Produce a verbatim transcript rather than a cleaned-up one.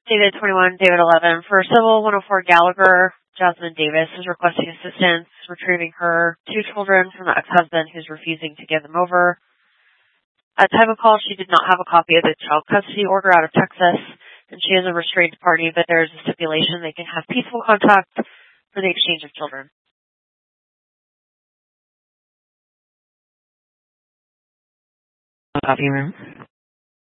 David twenty-one, David eleven. For Civil one oh four Gallagher, Jasmine Davis is requesting assistance retrieving her two children from the ex-husband who's refusing to give them over. At time of call, she did not have a copy of the child custody order out of Texas, and she is a restrained party, but there is a stipulation they can have peaceful contact for the exchange of children. Copy room.